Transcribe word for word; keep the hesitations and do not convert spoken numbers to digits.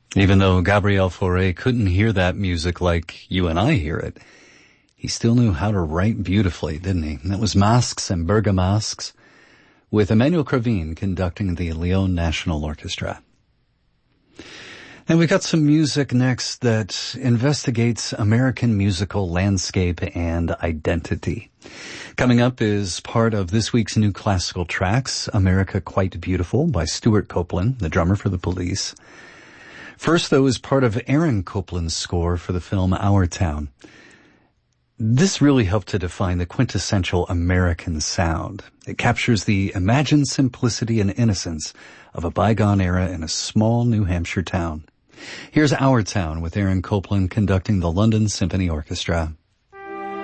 Even though Gabriel Fauré couldn't hear that music like you and I hear it, he still knew how to write beautifully, didn't he? And that was Masques and Bergamasques, with Emmanuel Cravin conducting the Lyon National Orchestra. And we got some music next that investigates American musical landscape and identity. Coming up is part of this week's new classical tracks, America Quite Beautiful by Stuart Copeland, the drummer for the Police. First, though, is part of Aaron Copland's score for the film Our Town. This really helped to define the quintessential American sound. It captures the imagined simplicity and innocence of a bygone era in a small New Hampshire town. Here's Our Town with Aaron Copland conducting the London Symphony Orchestra.